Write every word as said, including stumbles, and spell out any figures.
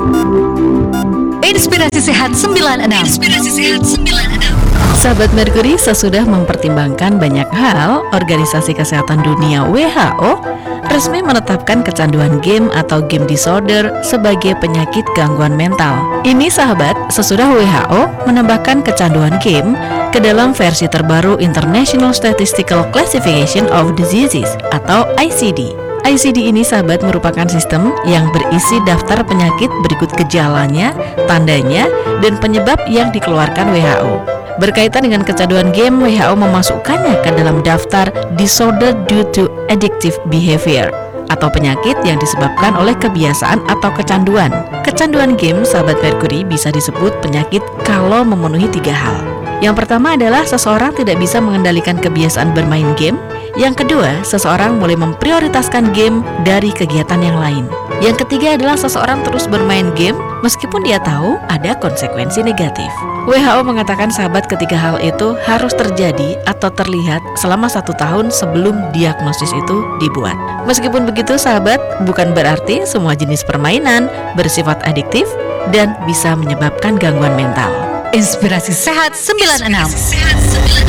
Inspirasi Sehat sembilan enam. Inspirasi Sehat sembilan enam. Sahabat Merkuri, sesudah mempertimbangkan banyak hal, Organisasi Kesehatan Dunia W H O resmi menetapkan kecanduan game atau game disorder sebagai penyakit gangguan mental. Ini sahabat, sesudah W H O menambahkan kecanduan game ke dalam versi terbaru International Statistical Classification of Diseases atau I C D. I C D ini sahabat merupakan sistem yang berisi daftar penyakit berikut gejalanya, tandanya, dan penyebab yang dikeluarkan W H O. Berkaitan dengan kecanduan game, W H O memasukkannya ke dalam daftar Disorder Due to Addictive Behavior atau penyakit yang disebabkan oleh kebiasaan atau kecanduan. Kecanduan game, sahabat Merkuri, bisa disebut penyakit kalau memenuhi tiga hal. Yang pertama adalah seseorang tidak bisa mengendalikan kebiasaan bermain game. Yang kedua, seseorang mulai memprioritaskan game dari kegiatan yang lain. Yang ketiga adalah seseorang terus bermain game meskipun dia tahu ada konsekuensi negatif. W H O mengatakan sahabat ketiga hal itu harus terjadi atau terlihat selama satu tahun sebelum diagnosis itu dibuat. Meskipun begitu sahabat, bukan berarti semua jenis permainan bersifat adiktif dan bisa menyebabkan gangguan mental. Inspirasi Sehat sembilan enam.